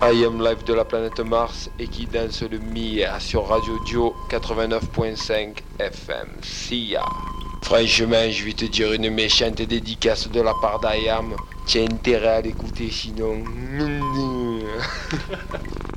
I Am Live de la planète Mars et qui danse le Mia sur Radio Dio 89.5 FM. Sia. Franchement, je vais te dire une méchante dédicace de la part d'I Am. Tiens intérêt à l'écouter sinon.